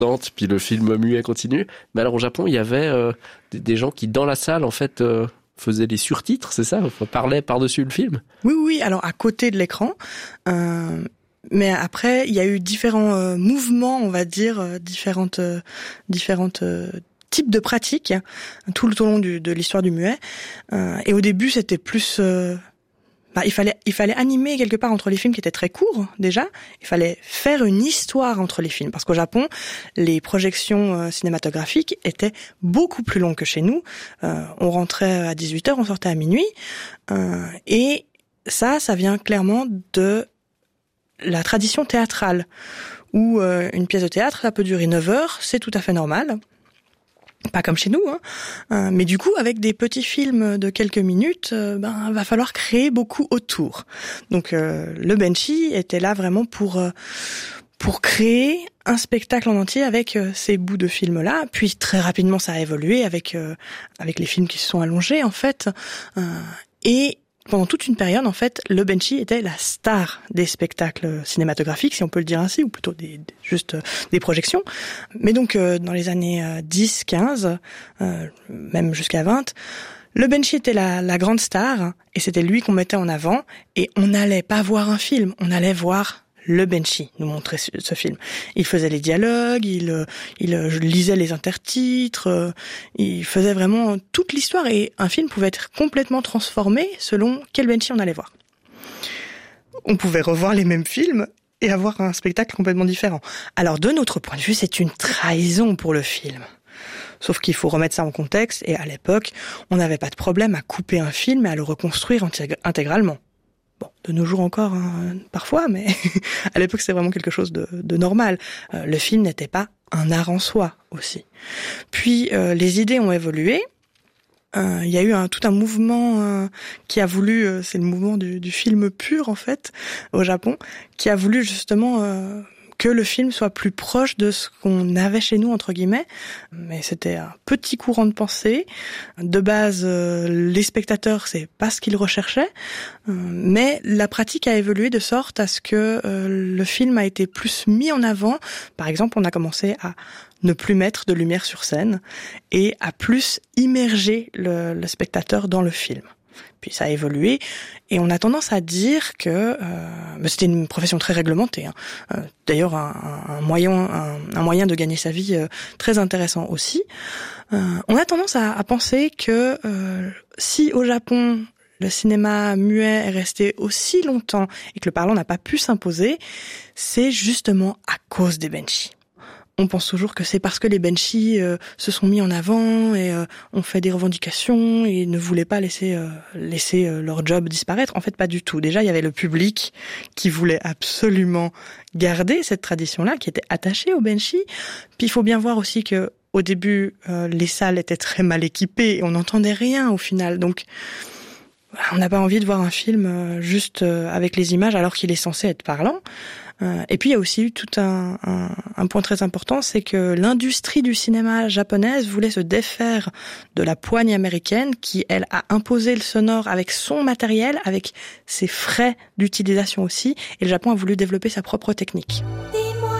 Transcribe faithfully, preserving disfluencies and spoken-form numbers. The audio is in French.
puis le film muet continue. Mais alors au Japon, il y avait euh, des, des gens qui dans la salle en fait euh, faisaient les surtitres, c'est ça, enfin, parlaient par-dessus le film. Oui, oui. Alors à côté de l'écran. Euh... Mais après, il y a eu différents euh, mouvements, on va dire, euh, différentes, euh, différentes euh, types de pratiques hein, tout le long du, de l'histoire du muet. Euh, et au début, c'était plus, euh, bah, il fallait, il fallait animer quelque part entre les films qui étaient très courts déjà. Il fallait faire une histoire entre les films, parce qu'au Japon, les projections euh, cinématographiques étaient beaucoup plus longues que chez nous. Euh, on rentrait à dix-huit heures, on sortait à minuit, euh, et ça, ça vient clairement de la tradition théâtrale, où euh, une pièce de théâtre, ça peut durer neuf heures, c'est tout à fait normal. Pas comme chez nous, hein. Euh, mais du coup, avec des petits films de quelques minutes, euh, ben, va falloir créer beaucoup autour. Donc, euh, le Benshi était là vraiment pour euh, pour créer un spectacle en entier avec euh, ces bouts de films-là. Puis très rapidement, ça a évolué avec euh, avec les films qui se sont allongés, en fait. Euh, et pendant toute une période, en fait, le Benshi était la star des spectacles cinématographiques, si on peut le dire ainsi, ou plutôt des, des, juste des projections. Mais donc, euh, dans les années euh, dix, quinze, euh, même jusqu'à vingt, le Benshi était la, la grande star, et c'était lui qu'on mettait en avant, et on n'allait pas voir un film, on allait voir le Benshi nous montrait ce, ce film. Il faisait les dialogues, il, il lisait les intertitres, il faisait vraiment toute l'histoire, et un film pouvait être complètement transformé selon quel Benshi on allait voir. On pouvait revoir les mêmes films et avoir un spectacle complètement différent. Alors de notre point de vue, c'est une trahison pour le film. Sauf qu'il faut remettre ça en contexte, et à l'époque, on n'avait pas de problème à couper un film et à le reconstruire intég- intégralement. Bon, de nos jours encore, hein, parfois, mais à l'époque, c'était vraiment quelque chose de, de normal. Euh, le film n'était pas un art en soi, aussi. Puis, euh, les idées ont évolué. Euh, il y a eu un, tout un mouvement euh, qui a voulu, euh, c'est le mouvement du, du film pur, en fait, au Japon, qui a voulu justement euh, que le film soit plus proche de ce qu'on avait chez nous, entre guillemets. Mais c'était un petit courant de pensée. De base, euh, les spectateurs, c'est pas ce qu'ils recherchaient. Euh, mais la pratique a évolué de sorte à ce que euh, le film a été plus mis en avant. Par exemple, on a commencé à ne plus mettre de lumière sur scène et à plus immerger le, le spectateur dans le film. Puis ça a évolué, et on a tendance à dire que euh, c'était une profession très réglementée. Hein. Euh, d'ailleurs, un, un moyen, un, un moyen de gagner sa vie euh, très intéressant aussi. Euh, on a tendance à, à penser que euh, si au Japon le cinéma muet est resté aussi longtemps et que le parlant n'a pas pu s'imposer, c'est justement à cause des Benshi. On pense toujours que c'est parce que les Benshi euh, se sont mis en avant et euh, ont fait des revendications et ne voulaient pas laisser euh, laisser euh, leur job disparaître. En fait, pas du tout. Déjà, il y avait le public qui voulait absolument garder cette tradition-là, qui était attaché aux Benshi. Puis il faut bien voir aussi que au début, euh, les salles étaient très mal équipées et on n'entendait rien au final. Donc, on n'a pas envie de voir un film euh, juste euh, avec les images alors qu'il est censé être parlant. Euh, et puis il y a aussi eu tout un, un, un point très important, c'est que l'industrie du cinéma japonaise voulait se défaire de la poigne américaine qui, elle, a imposé le sonore avec son matériel, avec ses frais d'utilisation aussi, et le Japon a voulu développer sa propre technique.